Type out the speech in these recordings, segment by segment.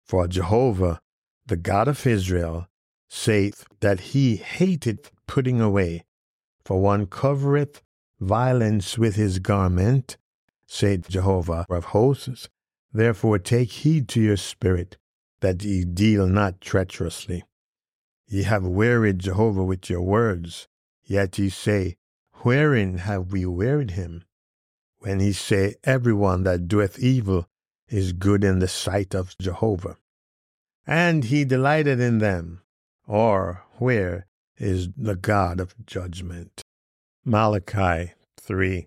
For Jehovah, the God of Israel, saith that he hateth putting away. For one covereth violence with his garment, saith Jehovah of hosts. Therefore take heed to your spirit, that ye deal not treacherously. Ye have wearied Jehovah with your words, yet ye say, wherein have we wearied him? When ye say, every one that doeth evil is good in the sight of Jehovah. And he delighted in them, or where is the God of judgment? Malachi 3.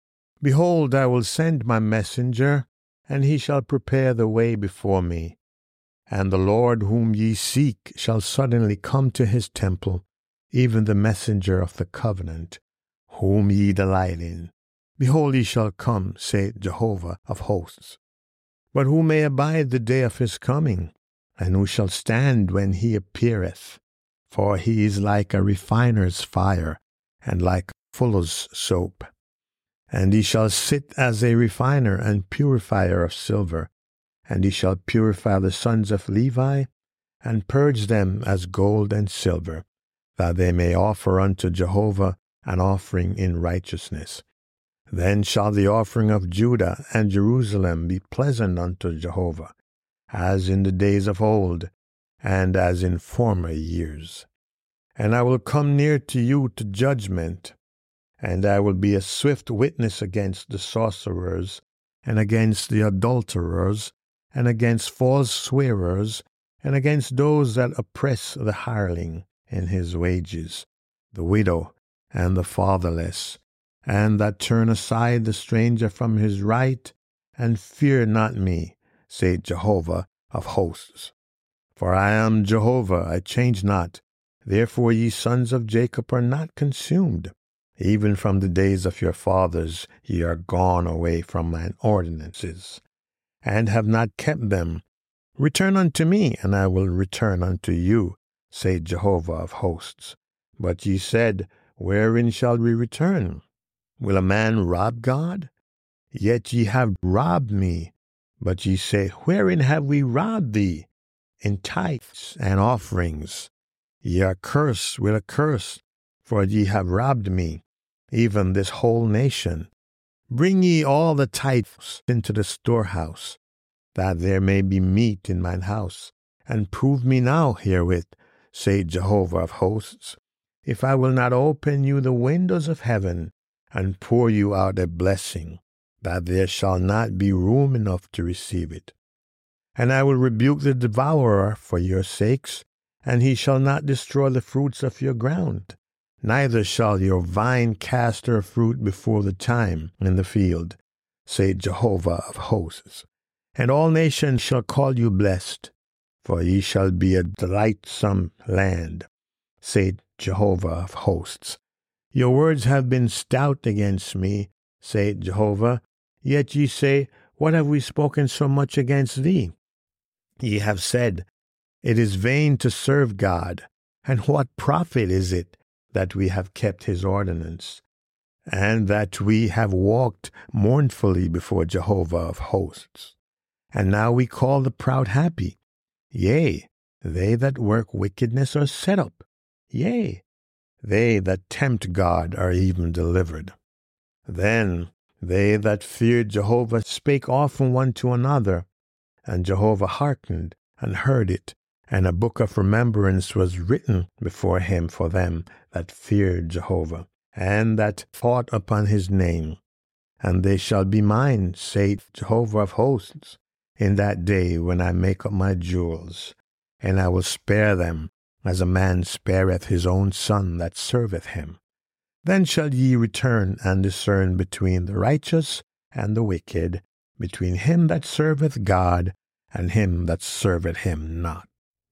Behold, I will send my messenger, and he shall prepare the way before me. And the Lord whom ye seek shall suddenly come to his temple, even the messenger of the covenant, whom ye delight in. Behold, he shall come, saith Jehovah of hosts. But who may abide the day of his coming? And who shall stand when he appeareth? For he is like a refiner's fire, and like fuller's soap. And he shall sit as a refiner and purifier of silver. And he shall purify the sons of Levi, and purge them as gold and silver, that they may offer unto Jehovah an offering in righteousness. Then shall the offering of Judah and Jerusalem be pleasant unto Jehovah, as in the days of old, and as in former years. And I will come near to you to judgment, and I will be a swift witness against the sorcerers, and against the adulterers, and against false swearers, and against those that oppress the hireling in his wages, the widow, and the fatherless, and that turn aside the stranger from his right, and fear not me, saith Jehovah of hosts. For I am Jehovah, I change not. Therefore ye sons of Jacob are not consumed. Even from the days of your fathers ye are gone away from mine ordinances, and have not kept them. Return unto me, and I will return unto you, saith Jehovah of hosts. But ye said, wherein shall we return? Will a man rob God? Yet ye have robbed me. But ye say, wherein have we robbed thee? In tithes and offerings. Ye are cursed with a curse, for ye have robbed me, even this whole nation. Bring ye all the tithes into the storehouse, that there may be meat in mine house, and prove me now herewith, saith Jehovah of hosts, if I will not open you the windows of heaven, and pour you out a blessing, that there shall not be room enough to receive it. And I will rebuke the devourer for your sakes, and he shall not destroy the fruits of your ground. Neither shall your vine cast her fruit before the time in the field, saith Jehovah of hosts. And all nations shall call you blessed, for ye shall be a delightsome land, saith Jehovah of hosts. Your words have been stout against me, saith Jehovah. Yet ye say, what have we spoken so much against thee? Ye have said, it is vain to serve God, and what profit is it that we have kept his ordinance, and that we have walked mournfully before Jehovah of hosts? And now we call the proud happy. Yea, they that work wickedness are set up. Yea, they that tempt God are even delivered. Then they that feared Jehovah spake often one to another, and Jehovah hearkened and heard it, and a book of remembrance was written before him for them that feared Jehovah, and that thought upon his name. And they shall be mine, saith Jehovah of hosts, in that day when I make up my jewels, and I will spare them, as a man spareth his own son that serveth him. Then shall ye return and discern between the righteous and the wicked, between him that serveth God and him that serveth him not.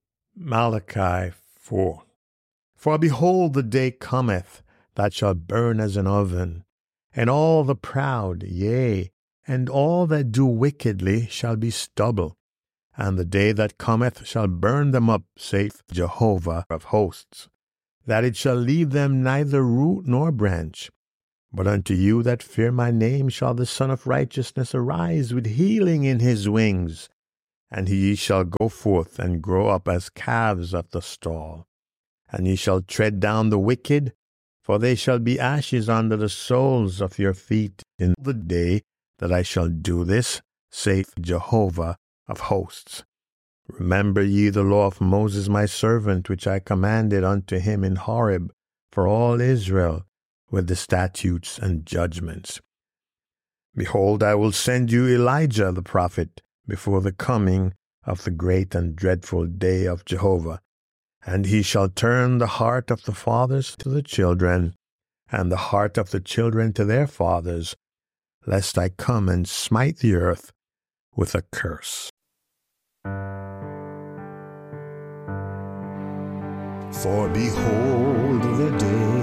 Malachi 4. For behold, the day cometh that shall burn as an oven, and all the proud, yea, and all that do wickedly shall be stubble. And the day that cometh shall burn them up, saith Jehovah of hosts, that it shall leave them neither root nor branch. But unto you that fear my name shall the Son of Righteousness arise with healing in his wings. and ye shall go forth and grow up as calves of the stall. And ye shall tread down the wicked, for they shall be ashes under the soles of your feet in the day that I shall do this, saith Jehovah of hosts. Remember ye the law of Moses my servant, which I commanded unto him in Horeb for all Israel, with the statutes and judgments. Behold, I will send you Elijah the prophet before the coming of the great and dreadful day of Jehovah. And he shall turn the heart of the fathers to the children, and the heart of the children to their fathers, lest I come and smite the earth with a curse. For behold, the day